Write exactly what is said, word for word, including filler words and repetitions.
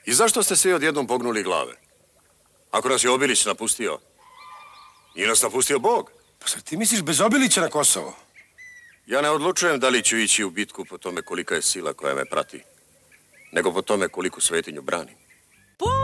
I zašto ste svi odjednom pognuli glave? Ako nas je Obilić napustio, nije nas napustio Bog. Pa sad ti misliš bez Obilića na Kosovo? Ja ne odlučujem da li ću ići u bitku po tome kolika je sila koja me prati, nego po tome koliku svetinju branim.